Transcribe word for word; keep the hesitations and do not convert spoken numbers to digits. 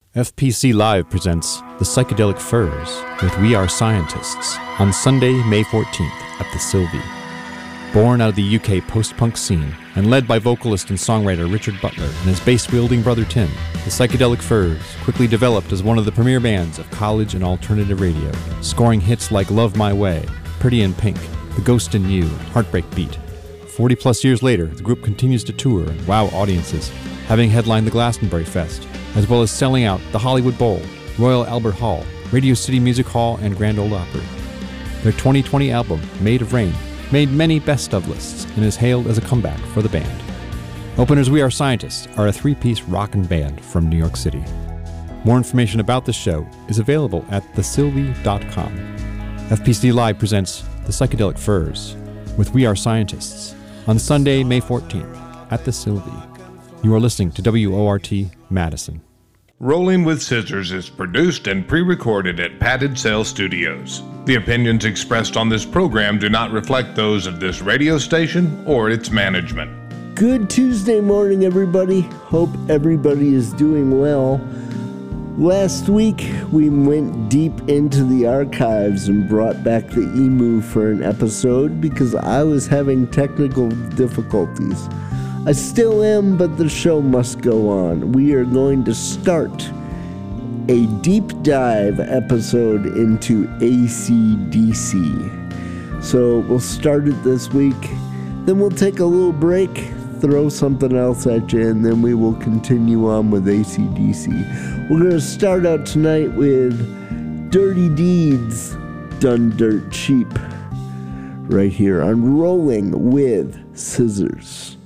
F P C Live presents The Psychedelic Furs with We Are Scientists on Sunday, May fourteenth at the Sylvie. Born out of the U K post-punk scene and led by vocalist and songwriter Richard Butler and his bass-wielding brother Tim, The Psychedelic Furs quickly developed as one of the premier bands of college and alternative radio, scoring hits like Love My Way, Pretty in Pink, The Ghost in You, and Heartbreak Beat. Forty plus years later, the group continues to tour and wow audiences, having headlined the Glastonbury Fest, as well as selling out the Hollywood Bowl, Royal Albert Hall, Radio City Music Hall, and Grand Ole Opry. Their twenty twenty album, Made of Rain, made many best-of lists and is hailed as a comeback for the band. Openers We Are Scientists are a three-piece rockin' band from New York City. More information about the show is available at the sylvie dot com. F P C Live presents The Psychedelic Furs with We Are Scientists on Sunday, May fourteenth at the Sylvie. You are listening to W O R T Madison. Rolling with Scissors is produced and pre-recorded at Padded Sail Studios. The opinions expressed on this program do not reflect those of this radio station or its management. Good Tuesday morning, everybody. Hope everybody is doing well. Last week, we went deep into the archives and brought back the Emu for an episode because I was having technical difficulties. I still am, but the show must go on. We are going to start a deep dive episode into A C D C. So we'll start it this week, then we'll take a little break, throw something else at you, and then we will continue on with A C D C. We're going to start out tonight with Dirty Deeds, Done Dirt Cheap, right here on Rolling with Scissors.